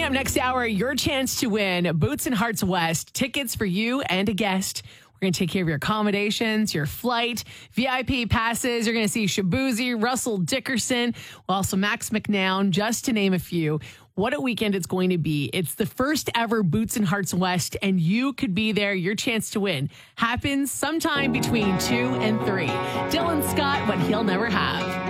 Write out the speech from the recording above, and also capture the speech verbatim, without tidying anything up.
Coming up next hour, your chance to win Boots and Hearts West tickets for you and a guest. We're going to take care of your accommodations, your flight, V I P passes. You're going to see Shabuzi, Russell Dickerson, well, also Max McNown, just to name a few. What a weekend it's going to be. It's the first ever Boots and Hearts West, and you could be there. Your chance to win happens sometime between two and three. Dylan Scott, what he'll never have.